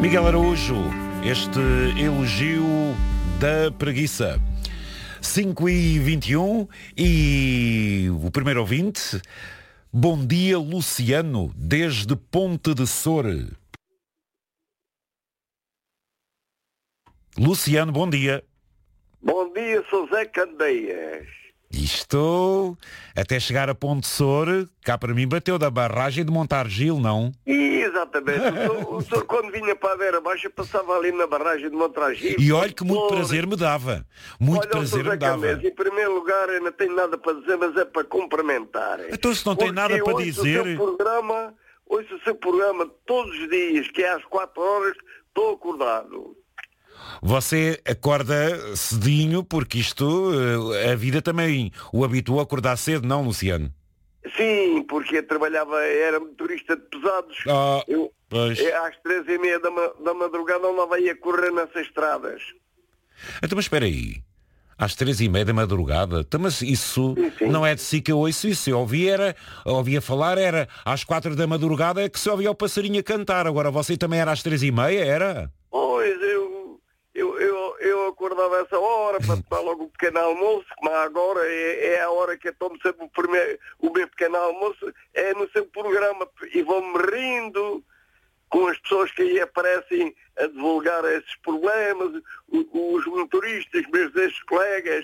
Miguel Araújo, este elogio da preguiça. 5h21 e o primeiro ouvinte. Bom dia, Luciano, desde Ponte de Sor. Luciano, bom dia. Bom dia, sou Zé Candeias. E estou até chegar a Ponte de Sor, cá para mim bateu da barragem de Montargil, não? Exatamente. O senhor quando vinha para a Beira Baixa passava ali na barragem de Montargil. E olha que muito prazer me dava. Muito olha, prazer me dava. Candeias, em primeiro lugar, eu não tenho nada para dizer, mas é para cumprimentar. Então se não tem nada para dizer... Ouço o seu programa todos os dias, que é às 4 horas, estou acordado. Você acorda cedinho, porque isto, a vida também o habituou a acordar cedo, não, Luciano? Sim, porque eu trabalhava, era motorista de pesados. Pois. Às 3h30 da madrugada andava aí a correr nessas estradas. Então, mas espera aí. Às 3h30 da madrugada? Então, mas isso sim. Não é de si que eu ouço isso. Eu ouvia falar, era às 4 da madrugada que se ouvia o passarinho a cantar. Agora você também era às 3h30, era? Pois, eu acordava essa hora para tomar logo o pequeno almoço, mas agora é a hora que eu tomo sempre o meu pequeno almoço, é no seu programa, e vou-me rindo com as pessoas que aí aparecem a divulgar esses problemas, os motoristas, meus ex-colegas.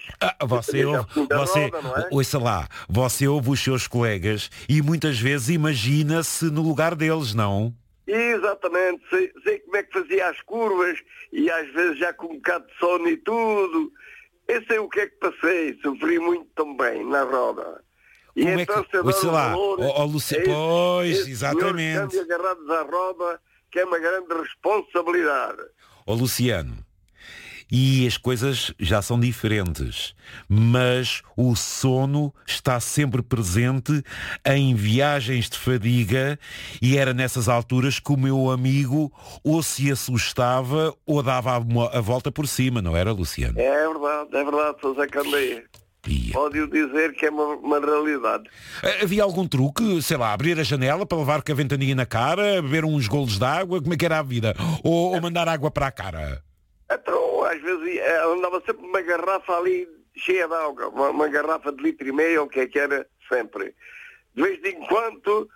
Ouça lá, você ouve os seus colegas e muitas vezes imagina-se no lugar deles, não? Exatamente, sei como é que fazia as curvas e às vezes já com um bocado de sono e tudo. Eu sei o que é que passei, sofri muito também na roda. E como então é que, ouça lá, pois, exatamente. Estamos agarrados à roda, que é uma grande responsabilidade. Luciano, e as coisas já são diferentes, mas o sono está sempre presente em viagens de fadiga e era nessas alturas que o meu amigo ou se assustava ou dava a volta por cima, não era, Luciano? É verdade, sou Zé Candeias. Pode-o dizer que é uma realidade. Havia algum truque, sei lá, abrir a janela para levar com a ventania na cara, beber uns golos de água, como é que era a vida? Ou mandar água para a cara? Então, às vezes, andava sempre uma garrafa ali cheia de água, uma garrafa de 1,5 litro, o que é que era sempre. De vez em quando,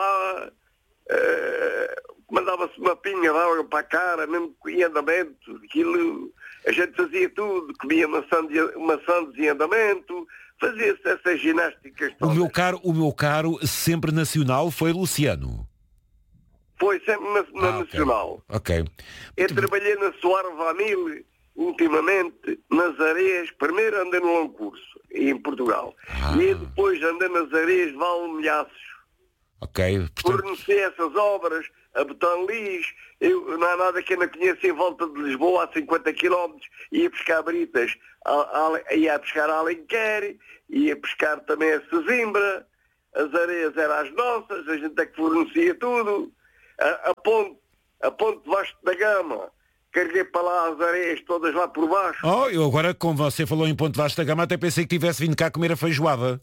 mandava-se uma pinga de água para a cara, mesmo em andamento, aquilo, a gente fazia tudo, comia maçãs em andamento, fazia-se essas ginásticas todas. O meu caro, sempre nacional, foi Luciano. Foi sempre na Nacional. Ok. Eu trabalhei na Soar Vanille, ultimamente, nas areias. Primeiro andei no Lancurso, em Portugal. E depois andei nas areias de Valmilhaços. Ok. Forneci essas obras, a Betanlis. Não há nada que eu não conheça em volta de Lisboa, a 50 km. Ia pescar britas, ia pescar a Alenquer, ia pescar também a Sesimbra. As areias eram as nossas, a gente é que fornecia tudo. A ponte Vasco da Gama, carreguei para lá as areias todas lá por baixo. Eu agora, como você falou em Ponte Vasco da Gama, até pensei que tivesse vindo cá comer a feijoada.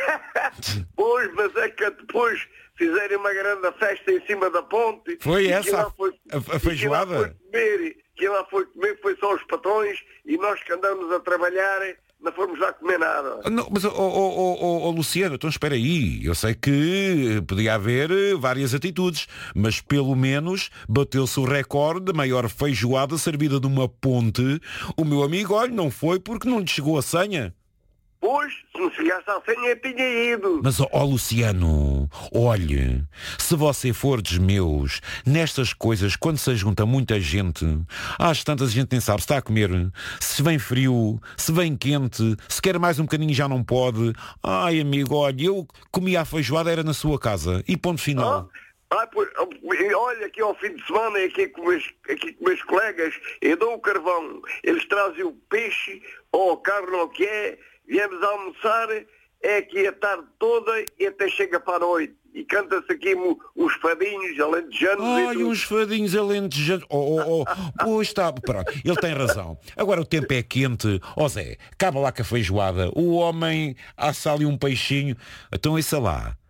Pois, mas é que depois fizerem uma grande festa em cima da ponte. Foi essa a feijoada? Quem lá foi comer foi só os patrões e nós que andamos a trabalhar não fomos lá comer nada. Não, mas, Luciano, então espera aí. Eu sei que podia haver várias atitudes, mas pelo menos bateu-se o recorde da maior feijoada servida numa ponte. O meu amigo, olha, não foi porque não lhe chegou a senha. Pois, se me chegasse à senha eu tinha ido. Mas, Luciano, olhe, se você for dos meus, nestas coisas, quando se junta muita gente, às tantas gente nem sabe se está a comer, se vem frio, se vem quente, se quer mais um bocadinho já não pode. Ai, amigo, olha, eu comia a feijoada, era na sua casa. E ponto final. Olha, aqui ao fim de semana, aqui com meus colegas, eu dou o carvão, eles trazem o peixe, ou a carne, ou o que é, viemos almoçar, é aqui a tarde toda e até chega para a noite. E canta-se aqui uns fadinhos alentejanos. Ai, uns fadinhos alentejanos. Pois está, pronto, ele tem razão. Agora o tempo é quente. Zé, acaba lá com a feijoada. O homem assa ali um peixinho. Então isso lá.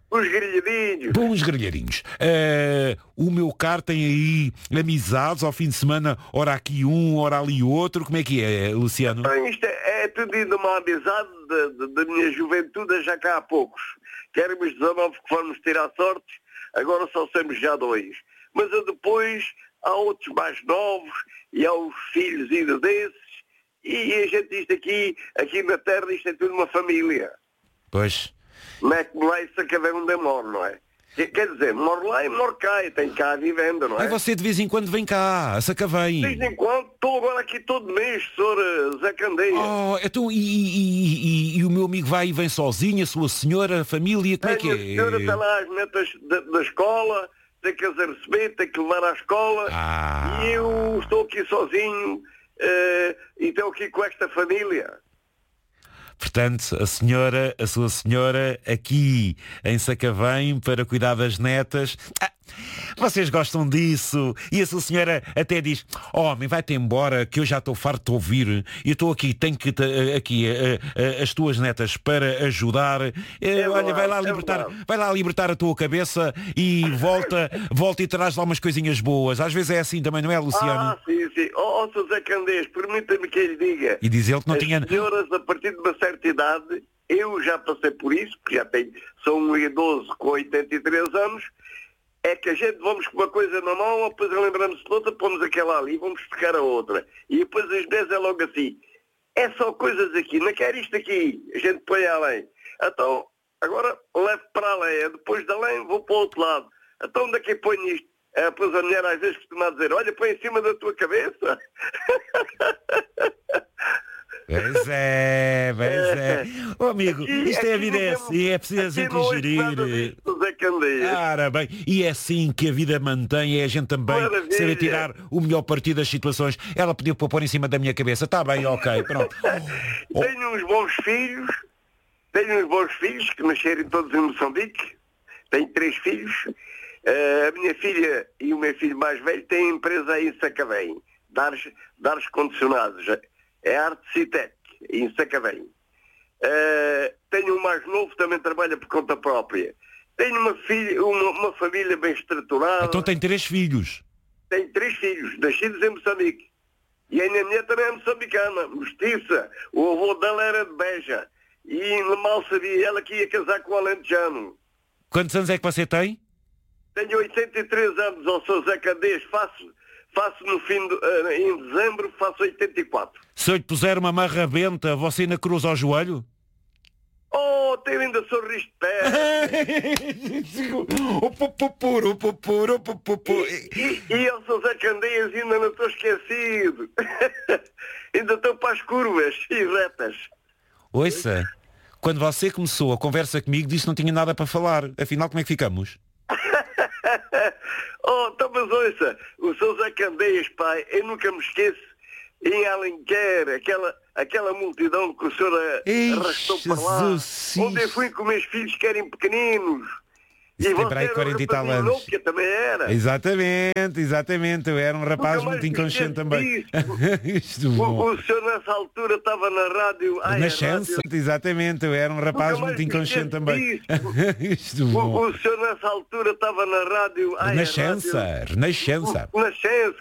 Os grelhadinhos. Bons grelhadinhos. O meu car tem aí amizades ao fim de semana, ora aqui um, ora ali outro. Como é que é, Luciano? Bem, isto é tudo de uma amizade da minha juventude, já cá há poucos. Que éramos 19 que fomos tirar sortes, agora só somos já 2. Mas depois há outros mais novos e há os filhos ainda desses. E a gente, isto aqui na terra, isto é tudo uma família. Pois. Mete-me lá e saca onde eu moro, não é? Quer dizer, moro lá e moro cá, e tenho cá a vivenda, não é? Aí você de vez em quando vem cá, a Sacavém. De vez em quando, estou agora aqui todo mês, Sr. Zé Candeia. Oh, então, e o meu amigo vai e vem sozinho, a sua senhora, a família, como é que é? A senhora está lá as netas da escola, tem que as receber, tem que levar à escola, e eu estou aqui sozinho, e estou aqui com esta família. Portanto, a sua senhora, aqui em Sacavém, para cuidar das netas. Vocês gostam disso? E a sua senhora até diz: homem, vai-te embora, que eu já estou farto de ouvir. Eu estou aqui, tenho que aqui as tuas netas para ajudar. Olha, vai lá libertar a tua cabeça e volta e traz lá umas coisinhas boas. Às vezes é assim também, não é, Luciano? Sim. Sr. Zé Candês, permita-me que lhe diga. E diz ele que não tinha... As senhoras, a partir de uma certa idade, eu já passei por isso, porque sou um idoso com 83 anos, é que a gente vamos com uma coisa na mão, depois lembramos de outra, pomos aquela ali, vamos tocar a outra. E depois as 10 é logo assim. É só coisas aqui, não quer isto aqui, a gente põe além. Então, agora levo para além, depois de além vou para o outro lado. Então daqui põe isto. Pois a mulher às vezes costuma dizer: olha, põe em cima da tua cabeça. Pois é. Oh, amigo, isto é a vida, é assim, é preciso a gente gerir. Ora bem, e é assim que a vida mantém, é a gente também saber tirar o melhor partido das situações. Ela pediu para pôr em cima da minha cabeça. Está bem, ok, pronto. Tenho uns bons filhos que nasceram todos em Moçambique. Tenho 3 filhos. A minha filha e o meu filho mais velho têm empresa aí em Sacavém, de ares condicionados. É Arte Citec, em Sacavém. Tenho um mais novo, também trabalha por conta própria. Tenho uma família bem estruturada. Então tem 3 filhos. Tenho 3 filhos, nascidos em Moçambique. E a minha mulher também é moçambicana, mestiça. O avô dela era de Beja. E mal sabia ela que ia casar com o alentejano. Quantos anos é que você tem? Tenho 83 anos, ao Sr. Zé Candês, faço no em dezembro, faço 84. Se eu lhe puser uma marra-benta, você ainda cruza ao joelho? Oh, tenho ainda sorriso de pé. E ao Sr. Zé Candês ainda não estou esquecido. Ainda estou para as curvas e retas. Ouça, quando você começou a conversa comigo, disse que não tinha nada para falar. Afinal, como é que ficamos? Então, mas ouça, o Sr. Zé Candeias, pai, eu nunca me esqueço, em Alenquer, aquela multidão que o senhor arrastou para lá, onde eu fui com meus filhos que eram pequeninos. E você era 40 e tal anos. Que eu também era. Exatamente. Eu era um rapaz muito inconsciente também. O senhor nessa altura estava na rádio... Renascença. Exatamente, eu era um rapaz muito inconsciente também. O senhor nessa altura estava na rádio... Renascença.